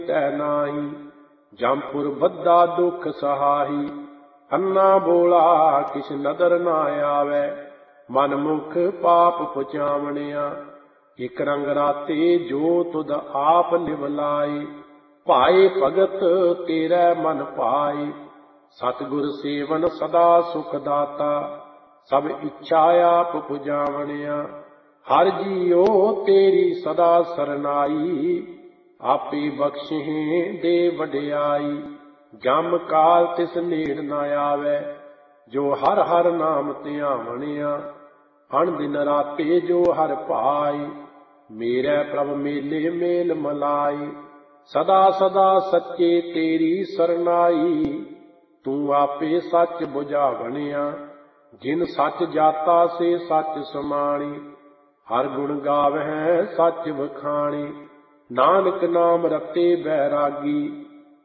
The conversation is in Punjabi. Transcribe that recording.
ਤੈ ਨਾਹੀ। ਜੰਪੁਰ ਬੱਧਾ ਦੁਖ ਸਹਾਈ, ਅੰਨਾ ਬੋਲਾ ਕਿਛ ਨਦਰ ਨਾ ਆਵੈ। ਮਨ ਮੁਖ ਪਾਪ ਪੁਚਾਵਣਿਆ, ਇਕ ਰੰਗ ਰਾਤੇ ਜੋ ਤੁਧ ਆਪ ਨਿਵਲਾਏ। ਭਾਏ ਭਗਤ ਤੇਰੇ ਮਨ ਭਾਏ, ਸਤਿਗੁਰ ਸੇਵਨ ਸਦਾ ਸੁਖ ਦਾਤਾ। ਸਭ ਇੱਛਾ ਆਪ ਪੁਜਾਵਣਿਆ, ਹਰ ਜੀਓ ਤੇਰੀ ਸਦਾ ਸਰਨਾਈ। ਆਪੇ ਬਖਸ਼ਿਹੇ ਦੇ ਵਡਿਆਈ, ਜਮ ਕਾਲ ਤਿਸ ਨੇੜ ਨਾ ਆਵੈ। ਜੋ ਹਰ ਹਰ ਨਾਮ ਧਿਆਵਣਿਆ, ਅਣ ਦਿਨ ਰਾਤੇ ਜੋ ਹਰ ਭਾਈ। ਮੇਰੇ ਪ੍ਰਭ ਮੇਲੇ ਮੇਲ ਮਲਾਈ, ਸਦਾ ਸਦਾ ਸੱਚੇ ਤੇਰੀ ਸਰਨਾਈ। ਤੂੰ ਆਪੇ ਸੱਚ ਬੁਝਾਵਣਿਆ, ਜਿਨ ਸੱਚ ਜਾਤਾ ਸੇ ਸੱਚ ਸਮਾਣੀ। ਹਰ ਗੁਣ ਗਾਵਹਿ ਸੱਚ ਵਖਾਣੀ, ਨਾਨਕ ਨਾਮ ਰਤੇ ਬੈਰਾਗੀ।